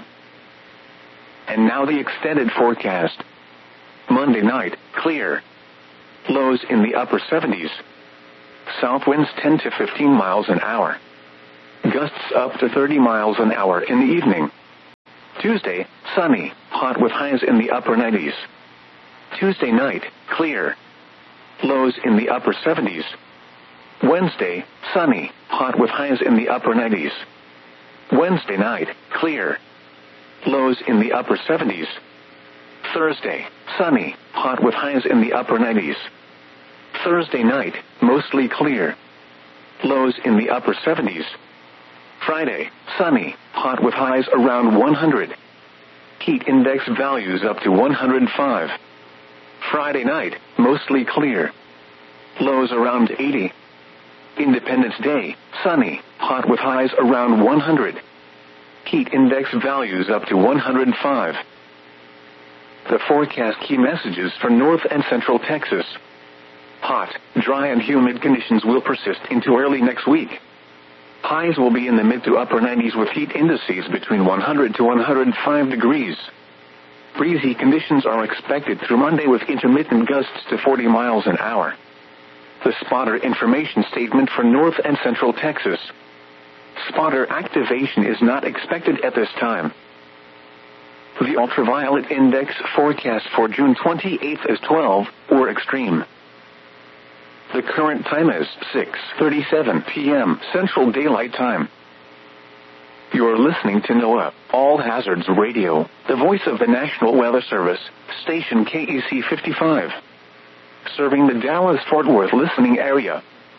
S1: And now the extended forecast. Monday night, clear. Lows in the upper seventies. South winds ten to fifteen miles an hour. Gusts up to thirty miles an hour in the evening. Tuesday, sunny, hot with highs in the upper nineties. Tuesday night, clear. Lows in the upper seventies. Wednesday, sunny, hot with highs in the upper nineties. Wednesday night, clear. Lows in the upper seventies. Thursday, sunny, hot with highs in the upper nineties. Thursday night, mostly clear. Lows in the upper seventies. Friday, sunny, hot with highs around one hundred. Heat index values up to one hundred five. Friday night, mostly clear. Lows around eighty. Independence Day, sunny, hot with highs around one hundred. Heat index values up to one hundred five. The forecast key messages for North and Central Texas. Hot, dry and humid conditions will persist into early next week. Highs will be in the mid to upper nineties with heat indices between one hundred to one hundred five degrees. Breezy conditions are expected through Monday with intermittent gusts to forty miles an hour. The spotter information statement for North and Central Texas. Spotter activation is not expected at this time. The ultraviolet index forecast for June twenty-eighth is twelve, or extreme. The current time is six thirty-seven p.m. Central Daylight Time. You're listening to NOAA, All Hazards Radio, the voice of the National Weather Service, station K E C fifty-five. Serving the Dallas-Fort Worth listening area.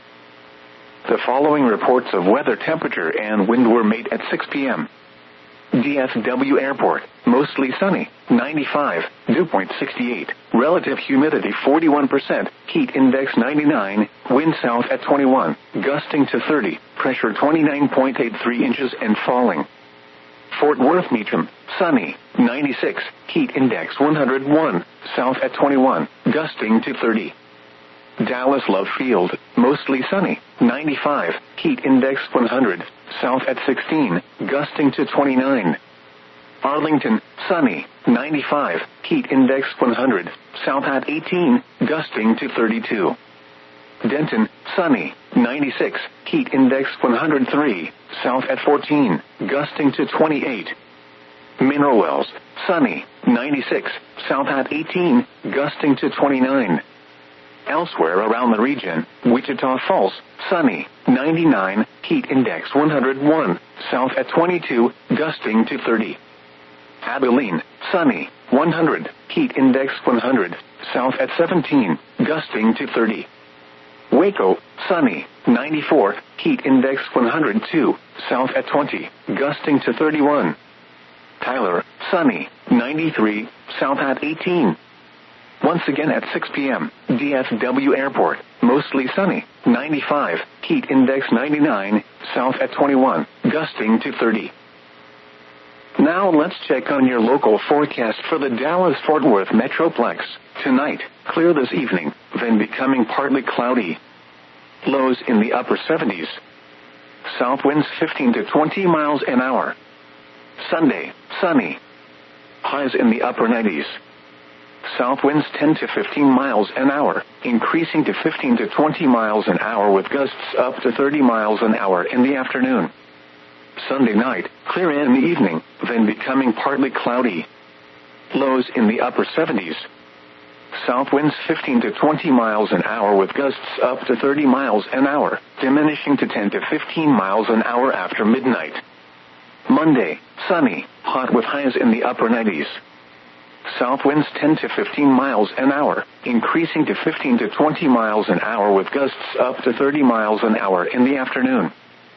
S1: The following reports of weather temperature and wind were made at six p.m. D F W Airport, mostly sunny, ninety-five, dew point sixty-eight, relative humidity forty-one percent, heat index ninety-nine, wind south at twenty-one, gusting to thirty, pressure twenty-nine point eight three inches and falling. Fort Worth Meacham, sunny, ninety-six, heat index one hundred one, south at twenty-one, gusting to thirty. Dallas Love Field, mostly sunny, ninety-five, heat index one hundred, south at sixteen, gusting to twenty-nine. Arlington, sunny, ninety-five, heat index one hundred, south at eighteen, gusting to thirty-two. Denton, sunny, ninety-six, heat index one hundred three, south at fourteen, gusting to twenty-eight. Mineral Wells, sunny, ninety-six, south at eighteen, gusting to twenty-nine. Elsewhere around the region, Wichita Falls, sunny, ninety-nine, heat index one hundred one, south at twenty-two, gusting to thirty. Abilene, sunny, one hundred, heat index one hundred, south at seventeen, gusting to thirty. Waco, sunny, ninety-four, heat index one hundred two, south at twenty, gusting to thirty-one. Tyler, sunny, ninety-three, south at eighteen. Once again at six p.m., D F W Airport, mostly sunny, ninety-five, heat index ninety-nine, south at twenty-one, gusting to thirty. Now let's check on your local forecast for the Dallas-Fort Worth Metroplex. Tonight, clear this evening, then becoming partly cloudy. Lows in the upper seventies. South winds fifteen to twenty miles an hour. Sunday, sunny. Highs in the upper nineties. South winds ten to fifteen miles an hour, increasing to fifteen to twenty miles an hour with gusts up to thirty miles an hour in the afternoon. Sunday night, clear in the evening, then becoming partly cloudy. Lows in the upper seventies. South winds fifteen to twenty miles an hour with gusts up to thirty miles an hour, diminishing to ten to fifteen miles an hour after midnight. Monday, sunny, hot with highs in the upper nineties. South winds ten to fifteen miles an hour, increasing to fifteen to twenty miles an hour with gusts up to thirty miles an hour in the afternoon.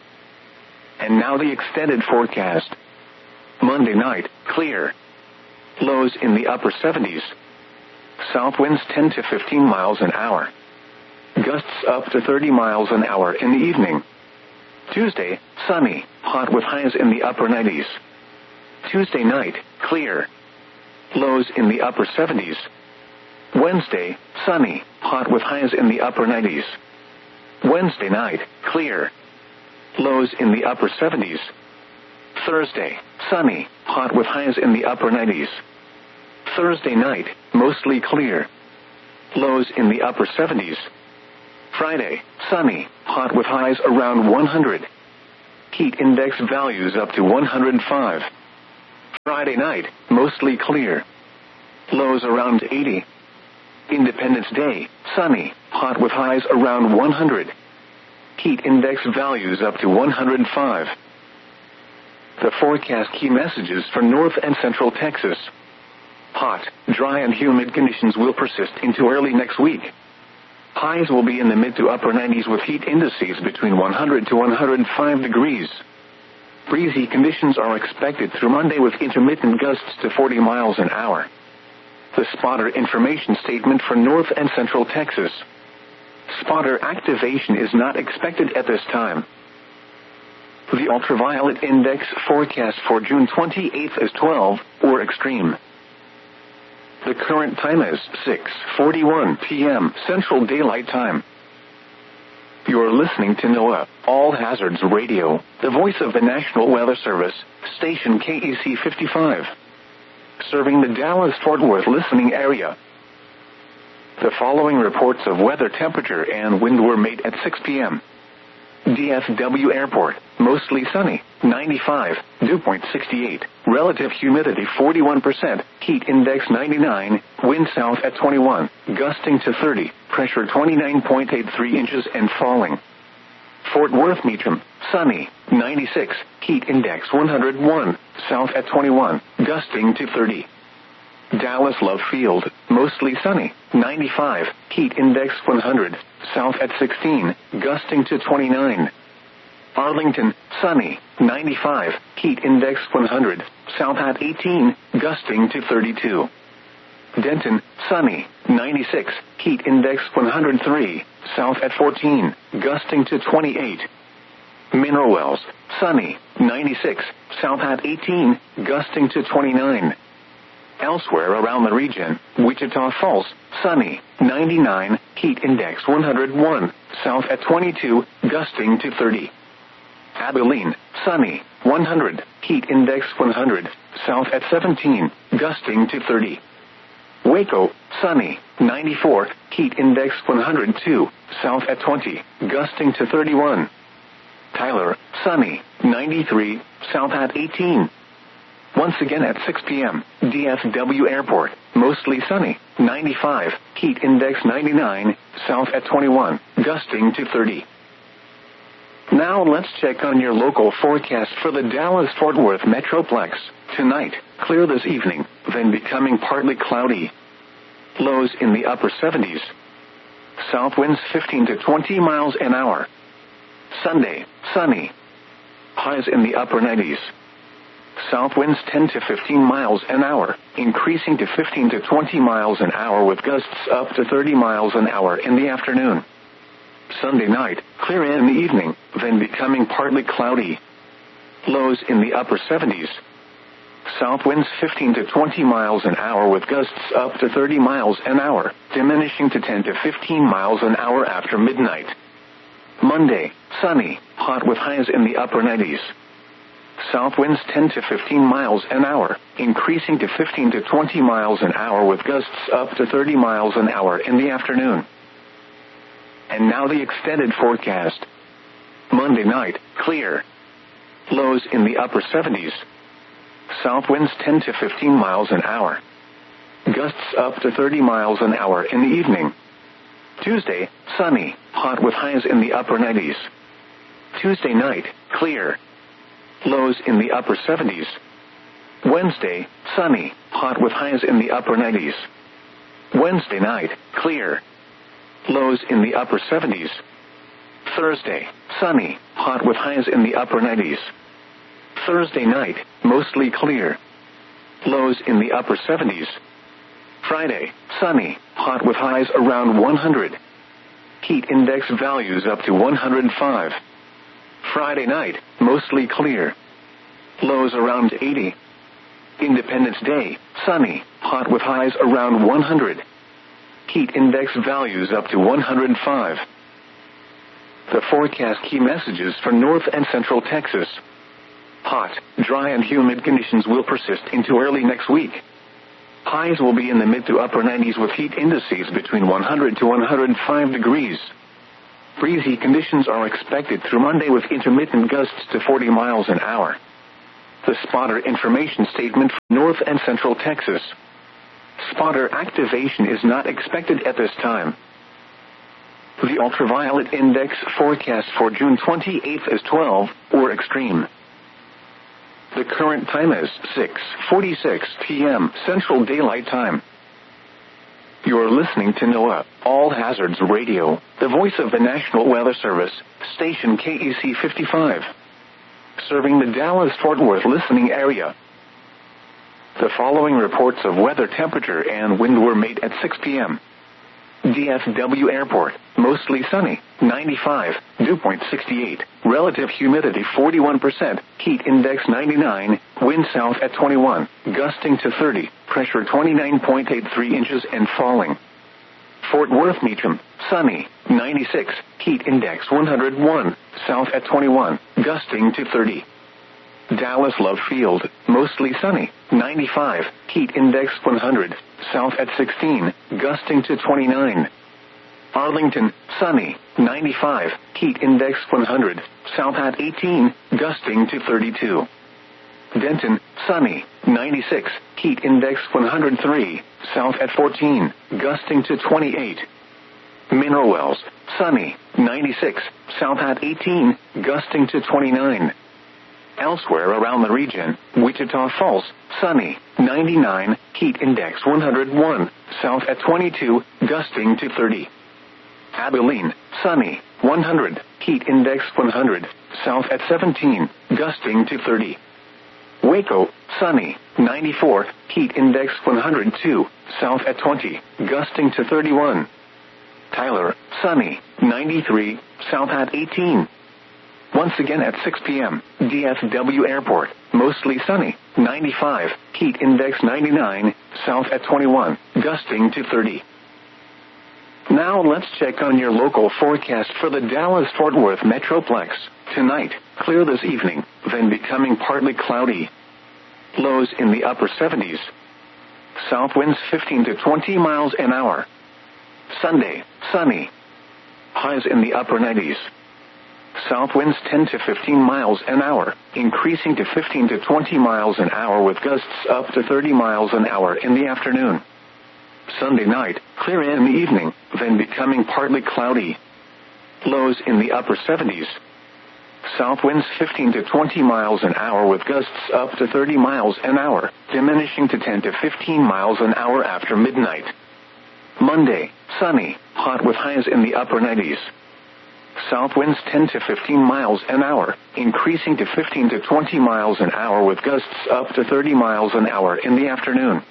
S1: And now the extended forecast. Monday night, clear. Lows in the upper seventies. South winds ten to fifteen miles an hour. Gusts up to thirty miles an hour in the evening. Tuesday, sunny, hot with highs in the upper nineties. Tuesday night, clear. Lows in the upper seventies. Wednesday, sunny, hot with highs in the upper nineties. Wednesday night, clear. Lows in the upper seventies. Thursday, sunny, hot with highs in the upper nineties. Thursday night, mostly clear. Lows in the upper seventies. Friday, sunny, hot with highs around one hundred. Heat index values up to one hundred five. Friday night, mostly clear. Lows around eighty. Independence Day, sunny, hot with highs around one hundred. Heat index values up to one hundred five. The forecast key messages for North and Central Texas. Hot, dry and humid conditions will persist into early next week. Highs will be in the mid to upper nineties with heat indices between one hundred to one hundred five degrees. Breezy conditions are expected through Monday with intermittent gusts to forty miles an hour. The spotter information statement for North and Central Texas. Spotter activation is not expected at this time. The ultraviolet index forecast for June twenty-eighth is twelve, or extreme. The current time is six forty-one p.m. Central Daylight Time. You're listening to NOAA, All Hazards Radio, the voice of the National Weather Service, station K E C fifty-five. Serving the Dallas-Fort Worth listening area. The following reports of weather temperature and wind were made at six p.m. D F W Airport, mostly sunny, ninety-five, dew point sixty-eight, relative humidity forty-one percent, heat index ninety-nine, wind south at twenty-one, gusting to thirty, pressure twenty-nine point eight three inches and falling. Fort Worth Meacham, sunny, ninety-six, heat index one hundred one, south at twenty-one, gusting to thirty. Dallas Love Field, mostly sunny, ninety-five, heat index one hundred, south at sixteen, gusting to twenty-nine. Arlington, sunny, ninety-five, heat index one hundred, south at eighteen, gusting to thirty-two. Denton, sunny, ninety-six, heat index one hundred three, south at fourteen, gusting to twenty-eight. Mineral Wells, sunny, ninety-six, south at eighteen, gusting to twenty-nine. Elsewhere around the region, Wichita Falls, sunny, ninety-nine, heat index one hundred one, south at twenty-two, gusting to thirty. Abilene, sunny, one hundred, heat index one hundred, south at seventeen, gusting to thirty. Waco, sunny, ninety-four, heat index one hundred two, south at twenty, gusting to thirty-one. Tyler, sunny, ninety-three, south at eighteen. Once again at six p.m., D F W Airport, mostly sunny, ninety-five, heat index ninety-nine, south at twenty-one, gusting to thirty. Now let's check on your local forecast for the Dallas-Fort Worth Metroplex. Tonight, clear this evening, then becoming partly cloudy. Lows in the upper seventies. South winds fifteen to twenty miles an hour. Sunday, sunny. Highs in the upper nineties. South winds ten to fifteen miles an hour, increasing to fifteen to twenty miles an hour with gusts up to thirty miles an hour in the afternoon. Sunday night, clear in the evening, then becoming partly cloudy. Lows in the upper seventies. South winds fifteen to twenty miles an hour with gusts up to thirty miles an hour, diminishing to ten to fifteen miles an hour after midnight. Monday, sunny, hot with highs in the upper nineties. South winds ten to fifteen miles an hour, increasing to fifteen to twenty miles an hour with gusts up to thirty miles an hour in the afternoon. And now the extended forecast. Monday night, clear. Lows in the upper seventies. South winds ten to fifteen miles an hour. Gusts up to thirty miles an hour in the evening. Tuesday, sunny, hot with highs in the upper nineties. Tuesday night, clear. Lows in the upper seventies. Wednesday, sunny, hot with highs in the upper nineties. Wednesday night, clear. Lows in the upper seventies. Thursday, sunny, hot with highs in the upper nineties. Thursday night, mostly clear. Lows in the upper seventies. Friday, sunny, hot with highs around one hundred. Heat index values up to one hundred five. Friday night, mostly clear. Lows around eighty. Independence Day, sunny, hot with highs around one hundred. heat index values up to one hundred five. The forecast key messages for North and Central Texas. Hot, dry and humid conditions will persist into early next week. Highs will be in the mid to upper nineties with heat indices between one hundred to one hundred five degrees. Breezy conditions are expected through Monday with intermittent gusts to forty miles an hour. The spotter information statement for North and Central Texas. Spotter activation is not expected at this time. The ultraviolet index forecast for June twenty-eighth is twelve, or extreme. The current time is six forty-six p.m. Central Daylight Time. You're listening to NOAA, All Hazards Radio, the voice of the National Weather Service, station K E C fifty-five. Serving the Dallas-Fort Worth listening area. The following reports of weather temperature and wind were made at six p.m. D F W Airport, mostly sunny, ninety-five, dew point sixty-eight, relative humidity forty-one percent, heat index ninety-nine, wind south at twenty-one, gusting to thirty, pressure twenty-nine point eight three inches and falling. Fort Worth Meacham, sunny, ninety-six, heat index one hundred one, south at twenty-one, gusting to thirty. Dallas Love Field, mostly sunny, ninety-five, heat index one hundred, south at sixteen, gusting to twenty-nine. Arlington, sunny, ninety-five, heat index one hundred, south at eighteen, gusting to thirty-two. Denton, sunny, ninety-six, heat index one hundred three, south at fourteen, gusting to twenty-eight. Mineral Wells, sunny, ninety-six, south at eighteen, gusting to twenty-nine. Elsewhere around the region, Wichita Falls, sunny, ninety-nine, heat index one hundred one, south at twenty-two, gusting to thirty. Abilene, sunny, one hundred, heat index one hundred, south at seventeen, gusting to thirty. Waco, sunny, ninety-four, heat index one hundred two, south at twenty, gusting to thirty-one. Tyler, sunny, ninety-three, south at eighteen. Once again at six p.m., D F W Airport, mostly sunny, ninety-five, heat index ninety-nine, south at twenty-one, gusting to thirty. Now let's check on your local forecast for the Dallas-Fort Worth Metroplex. Tonight, clear this evening, then becoming partly cloudy. Lows in the upper seventies. South winds fifteen to twenty miles an hour. Sunday, sunny. Highs in the upper nineties. South winds ten to fifteen miles an hour, increasing to fifteen to twenty miles an hour with gusts up to thirty miles an hour in the afternoon. Sunday night, clear in the evening, then becoming partly cloudy. Lows in the upper seventies. South winds fifteen to twenty miles an hour with gusts up to thirty miles an hour, diminishing to ten to fifteen miles an hour after midnight. Monday, sunny, hot with highs in the upper nineties. South winds ten to fifteen miles an hour, increasing to fifteen to twenty miles an hour with gusts up to thirty miles an hour in the afternoon.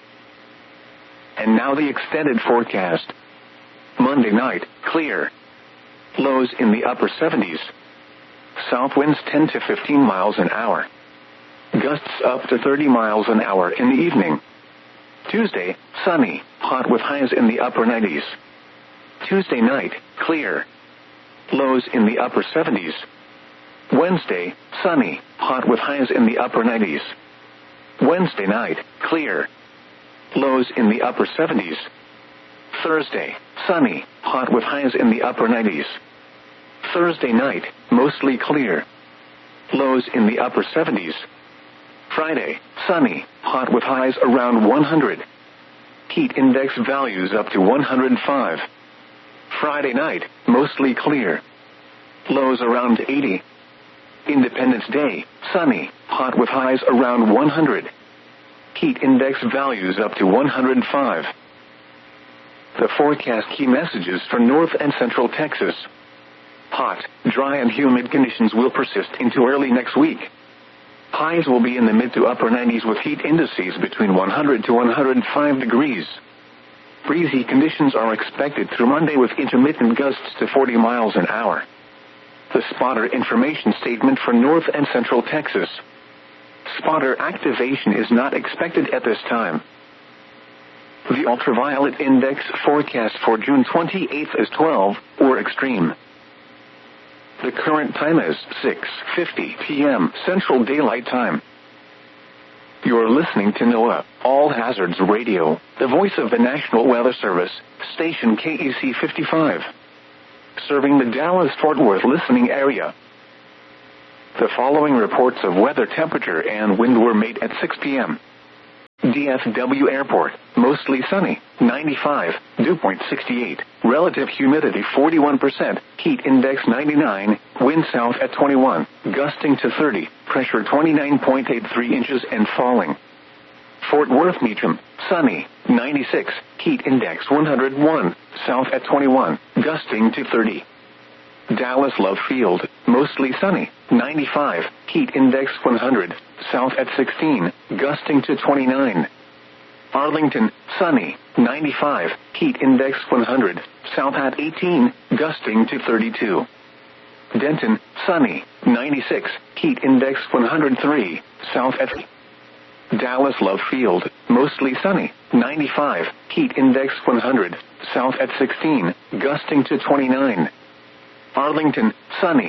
S1: And now the extended forecast. Monday night, clear. Lows in the upper seventies. South winds ten to fifteen miles an hour. Gusts up to thirty miles an hour in the evening. Tuesday, sunny, hot with highs in the upper nineties. Tuesday night, clear. Lows in the upper seventies. Wednesday, sunny, hot with highs in the upper nineties. Wednesday night, clear. Lows in the upper seventies. Thursday, sunny, hot with highs in the upper nineties. Thursday night, mostly clear. Lows in the upper seventies. Friday, sunny, hot with highs around one hundred. Heat index values up to one hundred five. Friday night, mostly clear. Lows around eighty. Independence Day, sunny, hot with highs around one hundred. Heat index values up to one hundred five. The forecast key messages for North and Central Texas. Hot, dry and humid conditions will persist into early next week. Highs will be in the mid to upper nineties with heat indices between one hundred to one hundred five degrees. Breezy conditions are expected through Monday with intermittent gusts to forty miles an hour. The spotter information statement for North and Central Texas. Spotter activation is not expected at this time. The ultraviolet index forecast for June twenty-eighth is twelve, or extreme. The current time is six fifty p.m. Central Daylight Time. You're listening to NOAA, All Hazards Radio, the voice of the National Weather Service, station K E C fifty-five. Serving the Dallas-Fort Worth listening area. The following reports of weather, temperature, and wind were made at six p.m. D F W Airport, mostly sunny, ninety-five, dew point sixty-eight, relative humidity forty-one percent, heat index ninety-nine, wind south at twenty-one, gusting to thirty, pressure twenty-nine point eight three inches and falling. Fort Worth Meacham, sunny, ninety-six, heat index one hundred one, south at twenty-one, gusting to thirty. Dallas Love Field, mostly sunny, ninety-five, heat index one hundred, south at sixteen, gusting to twenty-nine. Arlington, sunny, ninety-five, heat index one hundred, south at eighteen, gusting to thirty-two. Denton, sunny, ninety-six, heat index one hundred three, south at Dallas Love Field, mostly sunny, ninety-five, heat index one hundred, south at sixteen, gusting to twenty-nine. Arlington, sunny.